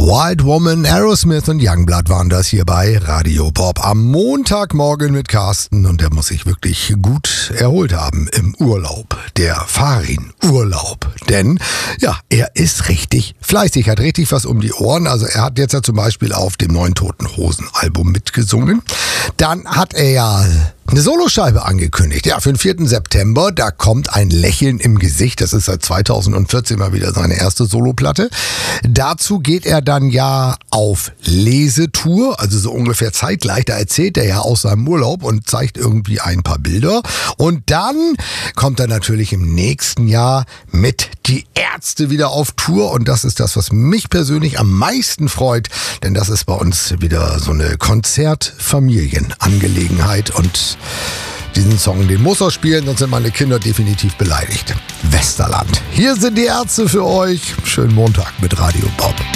Wild Woman, Aerosmith und Youngblood waren das hier bei Radio Pop am Montagmorgen mit Carsten, und der muss sich wirklich gut erholt haben im Urlaub, der Farin-Urlaub, denn ja, er ist richtig fleißig, hat richtig was um die Ohren. Also er hat jetzt ja zum Beispiel auf dem neuen Toten Hosen Album mitgesungen, dann hat er ja eine Soloscheibe angekündigt. Ja, für den 4. September, da kommt ein Lächeln im Gesicht. Das ist seit 2014 mal wieder seine erste Soloplatte. Dazu geht er dann ja auf Lesetour, also so ungefähr zeitgleich. Da erzählt er ja aus seinem Urlaub und zeigt irgendwie ein paar Bilder. Und dann kommt er natürlich im nächsten Jahr mit Die Ärzte wieder auf Tour. Und das ist das, was mich persönlich am meisten freut. Denn das ist bei uns wieder so eine Konzertfamilienangelegenheit. Und diesen Song, den muss er spielen, sonst sind meine Kinder definitiv beleidigt. Westerland. Hier sind die Ärzte für euch. Schönen Montag mit Radio Pop.